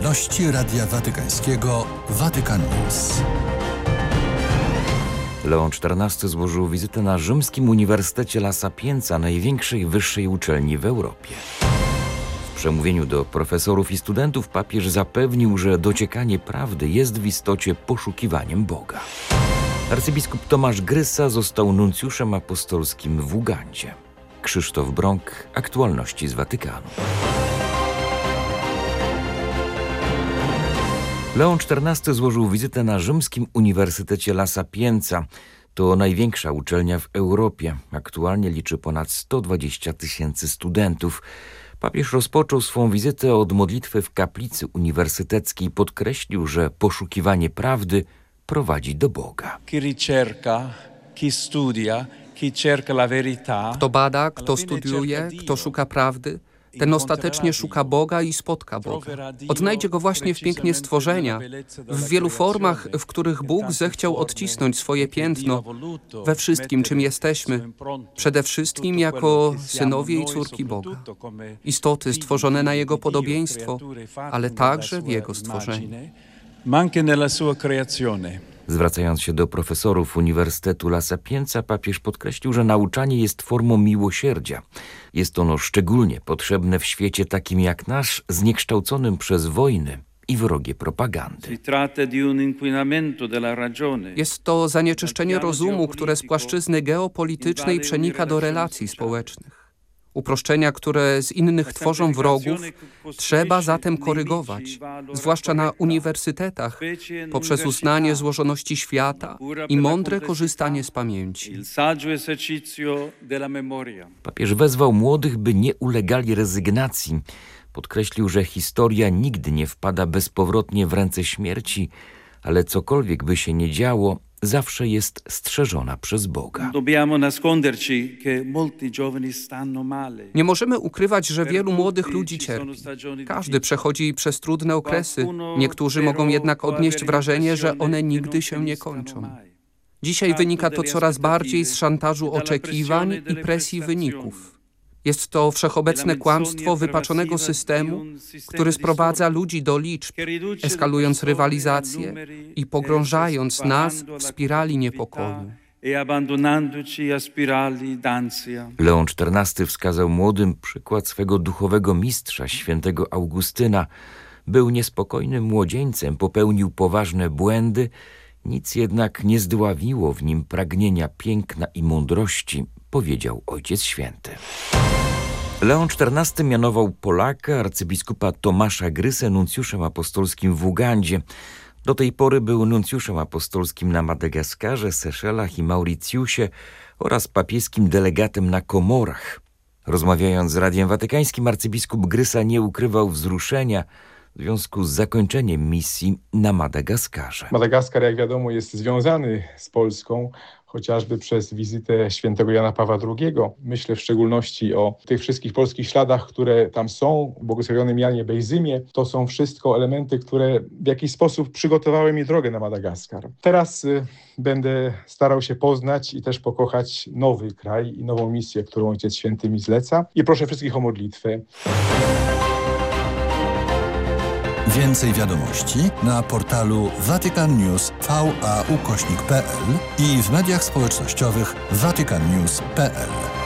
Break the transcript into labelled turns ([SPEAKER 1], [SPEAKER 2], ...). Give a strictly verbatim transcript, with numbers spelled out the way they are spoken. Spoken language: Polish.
[SPEAKER 1] Aktualności Radia Watykańskiego Vatican News.
[SPEAKER 2] Leon czternasty złożył wizytę na rzymskim Uniwersytecie La Sapienza, największej wyższej uczelni w Europie. W przemówieniu do profesorów i studentów papież zapewnił, że dociekanie prawdy jest w istocie poszukiwaniem Boga. Arcybiskup Tomasz Grysa został nuncjuszem apostolskim w Ugandzie. Krzysztof Brąk, aktualności z Watykanu. Leon czternasty złożył wizytę na rzymskim Uniwersytecie La Sapienza. To największa uczelnia w Europie. Aktualnie liczy ponad sto dwadzieścia tysięcy studentów. Papież rozpoczął swą wizytę od modlitwy w kaplicy uniwersyteckiej. Podkreślił, że poszukiwanie prawdy prowadzi do Boga.
[SPEAKER 3] Kto bada, kto studiuje, kto szuka prawdy, ten ostatecznie szuka Boga i spotka Boga. Odnajdzie Go właśnie w pięknie stworzenia, w wielu formach, w których Bóg zechciał odcisnąć swoje piętno we wszystkim, czym jesteśmy, przede wszystkim jako synowie i córki Boga. Istoty stworzone na Jego podobieństwo, ale także w Jego stworzeniu.
[SPEAKER 2] Zwracając się do profesorów Uniwersytetu La Sapienza, papież podkreślił, że nauczanie jest formą miłosierdzia. Jest ono szczególnie potrzebne w świecie takim jak nasz, zniekształconym przez wojny i wrogie propagandy.
[SPEAKER 3] Jest to zanieczyszczenie rozumu, które z płaszczyzny geopolitycznej przenika do relacji społecznych. Uproszczenia, które z innych tworzą wrogów, trzeba zatem korygować, zwłaszcza na uniwersytetach, poprzez uznanie złożoności świata i mądre korzystanie z pamięci.
[SPEAKER 2] Papież wezwał młodych, by nie ulegali rezygnacji. Podkreślił, że historia nigdy nie wpada bezpowrotnie w ręce śmierci, ale cokolwiek by się nie działo, zawsze jest strzeżona przez Boga.
[SPEAKER 3] Nie możemy ukrywać, że wielu młodych ludzi cierpi. Każdy przechodzi przez trudne okresy. Niektórzy mogą jednak odnieść wrażenie, że one nigdy się nie kończą. Dzisiaj wynika to coraz bardziej z szantażu oczekiwań i presji wyników. Jest to wszechobecne kłamstwo wypaczonego systemu, który sprowadza ludzi do liczb, eskalując rywalizację i pogrążając nas w spirali niepokoju.
[SPEAKER 2] Leon czternasty wskazał młodym przykład swego duchowego mistrza, świętego Augustyna. Był niespokojnym młodzieńcem, popełnił poważne błędy, nic jednak nie zdławiło w nim pragnienia piękna i mądrości, powiedział Ojciec Święty. Leon czternasty mianował Polaka, arcybiskupa Tomasza Grysę, nuncjuszem apostolskim w Ugandzie. Do tej pory był nuncjuszem apostolskim na Madagaskarze, Seszelach i Mauricjusie oraz papieskim delegatem na Komorach. Rozmawiając z Radiem Watykańskim, arcybiskup Grysa nie ukrywał wzruszenia w związku z zakończeniem misji na Madagaskarze.
[SPEAKER 4] Madagaskar, jak wiadomo, jest związany z Polską, chociażby przez wizytę świętego Jana Pawła drugiego. Myślę w szczególności o tych wszystkich polskich śladach, które tam są, w błogosławionym Janie Bejzymie. To są wszystko elementy, które w jakiś sposób przygotowały mi drogę na Madagaskar. Teraz y, będę starał się poznać i też pokochać nowy kraj i nową misję, którą Ojciec Święty mi zleca. I proszę wszystkich o modlitwę.
[SPEAKER 1] Więcej wiadomości na portalu Vatican News V A ukośnik P L i w mediach społecznościowych vatican news kropka p l.